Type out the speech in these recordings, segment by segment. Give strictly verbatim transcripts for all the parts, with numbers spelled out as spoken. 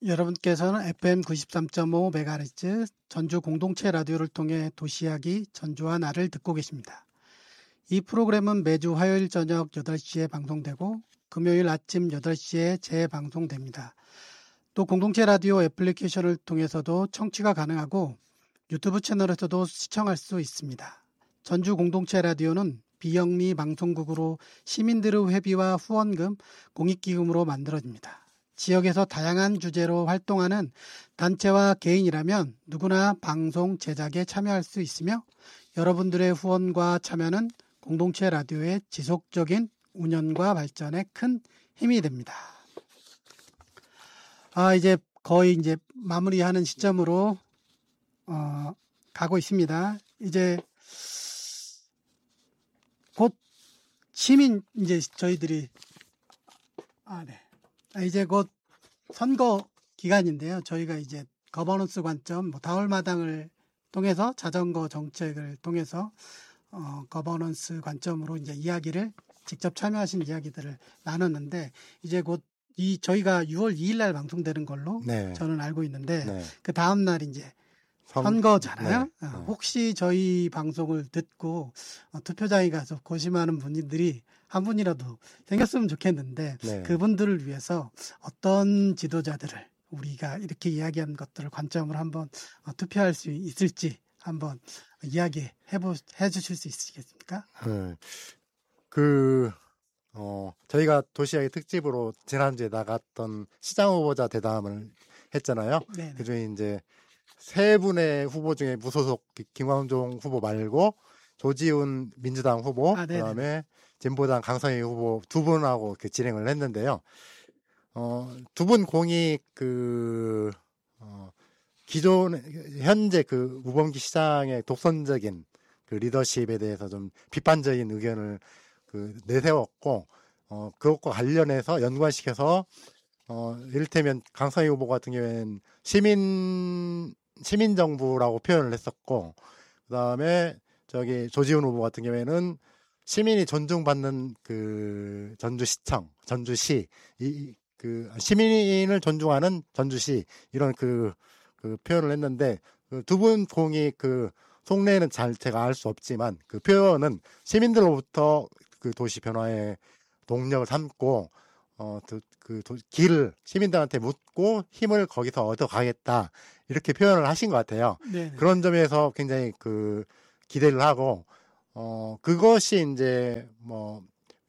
여러분께서는 에프엠 구십삼 점 오 메가헤르츠 전주 공동체 라디오를 통해 도시이야기 전주와 나를 듣고 계십니다. 이 프로그램은 매주 화요일 저녁 여덟 시에 방송되고 금요일 아침 여덟 시에 재방송됩니다. 또 공동체 라디오 애플리케이션을 통해서도 청취가 가능하고 유튜브 채널에서도 시청할 수 있습니다. 전주 공동체 라디오는 비영리 방송국으로 시민들의 회비와 후원금, 공익기금으로 만들어집니다. 지역에서 다양한 주제로 활동하는 단체와 개인이라면 누구나 방송 제작에 참여할 수 있으며 여러분들의 후원과 참여는 공동체 라디오의 지속적인 운영과 발전에 큰 힘이 됩니다. 아, 이제 거의 이제 마무리하는 시점으로 어, 가고 있습니다. 이제 곧 시민 이제 저희들이 아, 네. 이제 곧 선거 기간인데요. 저희가 이제 거버넌스 관점, 뭐 다월마당을 통해서 자전거 정책을 통해서 어, 거버넌스 관점으로 이제 이야기를 직접 참여하신 이야기들을 나눴는데 이제 곧 이 저희가 유월 이일 날 방송되는 걸로 네. 저는 알고 있는데 네. 그 다음 날 이제 선... 선거잖아요. 네. 어, 혹시 저희 방송을 듣고 어, 투표장에 가서 고심하는 분들이 한 분이라도 생겼으면 좋겠는데 네. 그분들을 위해서 어떤 지도자들을 우리가 이렇게 이야기한 것들을 관점으로 한번 어, 투표할 수 있을지 한번 이야기해 보, 해주실 수 있으시겠습니까? 네. 그 어, 저희가 도시이야기 특집으로 지난주에 나갔던 시장 후보자 대담을 했잖아요. 네네. 그중에 이제 세 분의 후보 중에 무소속 김광종 후보 말고 조지훈 민주당 후보, 아, 그다음에 진보당 강성희 후보 두 분하고 이렇게 진행을 했는데요. 어, 두 분 공이 그 어, 기존 현재 그 우범기 시장의 독선적인 그 리더십에 대해서 좀 비판적인 의견을 그 내세웠고, 어, 그것과 관련해서 연관시켜서 어, 이를테면 강성희 후보 같은 경우에는 시민 시민정부라고 표현을 했었고, 그 다음에 저기 조지훈 후보 같은 경우에는 시민이 존중받는 그 전주시청, 전주시, 이, 그 시민을 존중하는 전주시, 이런 그, 그 표현을 했는데, 그 두 분 공이 그 속내는 잘 제가 알 수 없지만, 그 표현은 시민들로부터 그 도시 변화의 동력을 삼고, 어, 그, 그 도, 길을 시민들한테 묻고 힘을 거기서 얻어가겠다. 이렇게 표현을 하신 것 같아요. 네네. 그런 점에서 굉장히 그 기대를 하고, 어, 그것이 이제 뭐,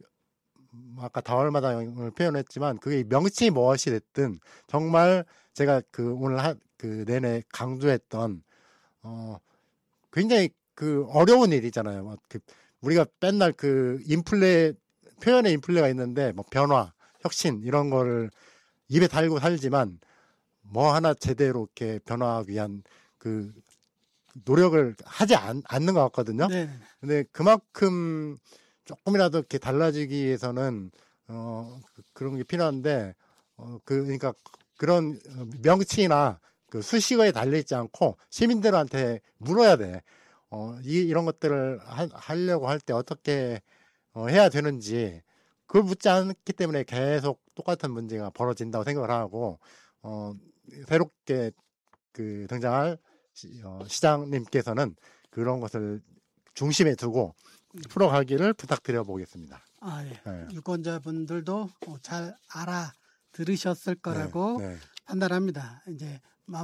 아까 다월마당을 표현했지만, 그게 명칭이 무엇이 됐든, 정말 제가 그 오늘 하, 그 내내 강조했던, 어, 굉장히 그 어려운 일이잖아요. 그 우리가 맨날 그 인플레, 표현의 인플레가 있는데, 뭐 변화, 혁신, 이런 거를 입에 달고 살지만, 뭐 하나 제대로 이렇게 변화하기 위한 그 노력을 하지 않, 않는 것 같거든요. 네. 근데 그만큼 조금이라도 이렇게 달라지기 위해서는, 어, 그런 게 필요한데, 어, 그, 그러니까 그런 명칭이나 그 수식어에 달려있지 않고 시민들한테 물어야 돼. 어, 이, 이런 것들을 하, 하려고 할 때 어떻게 어, 해야 되는지, 그걸 묻지 않기 때문에 계속 똑같은 문제가 벌어진다고 생각을 하고, 어, 새롭게 그 등장할 시, 어, 시장님께서는 그런 것을 중심에 두고 풀어가기를 부탁드려 보겠습니다. 아, 예. 네. 유권자분들도 잘 알아 들으셨을 거라고 네, 네. 판단합니다. 이제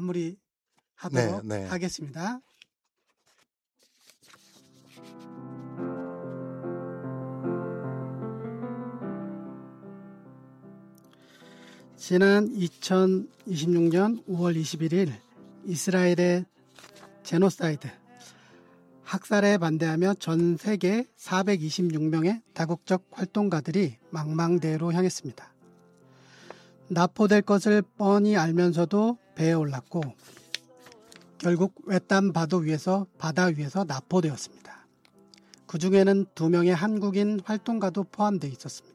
마무리하도록 네, 네. 하겠습니다. 지난 이천이십육 년 오월 이십일일 이스라엘의 제노사이드 학살에 반대하며 전 세계 사백이십육 명의 다국적 활동가들이 망망대해로 향했습니다. 납포될 것을 뻔히 알면서도 배에 올랐고 결국 외딴 바다 위에서 바다 위에서 납포되었습니다. 그 중에는 두 명의 한국인 활동가도 포함되어 있었습니다.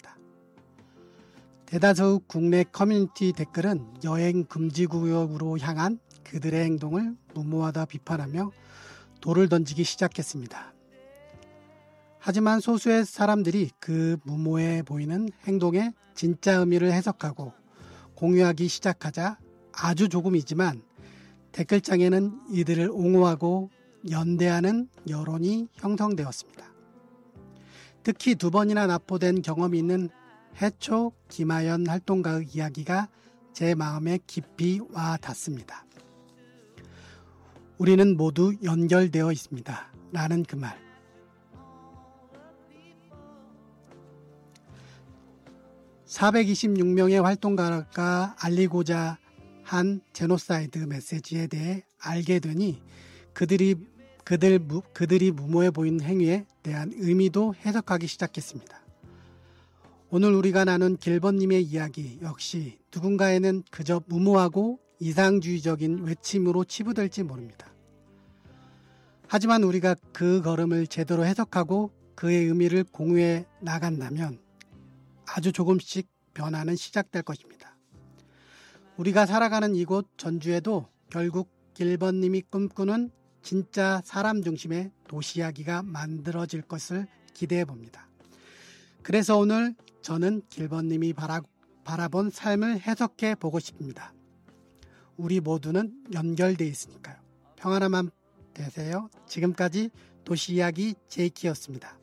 대다수 국내 커뮤니티 댓글은 여행 금지 구역으로 향한 그들의 행동을 무모하다 비판하며 돌을 던지기 시작했습니다. 하지만 소수의 사람들이 그 무모해 보이는 행동의 진짜 의미를 해석하고 공유하기 시작하자 아주 조금이지만 댓글창에는 이들을 옹호하고 연대하는 여론이 형성되었습니다. 특히 두 번이나 납포된 경험이 있는 해초 김하연 활동가의 이야기가 제 마음에 깊이 와 닿습니다. 우리는 모두 연결되어 있습니다. 라는 그 말. 사백이십육 명의 활동가가 알리고자 한 제노사이드 메시지에 대해 알게 되니 그들이 그들 그들이 무모해 보이는 행위에 대한 의미도 해석하기 시작했습니다. 오늘 우리가 나눈 길번님의 이야기 역시 누군가에는 그저 무모하고 이상주의적인 외침으로 치부될지 모릅니다. 하지만 우리가 그 걸음을 제대로 해석하고 그의 의미를 공유해 나간다면 아주 조금씩 변화는 시작될 것입니다. 우리가 살아가는 이곳 전주에도 결국 길번님이 꿈꾸는 진짜 사람 중심의 도시 이야기가 만들어질 것을 기대해 봅니다. 그래서 오늘 저는 길번님이 바라, 바라본 삶을 해석해 보고 싶습니다. 우리 모두는 연결되어 있으니까요. 평안한 밤 되세요. 지금까지 도시 이야기 제이키였습니다.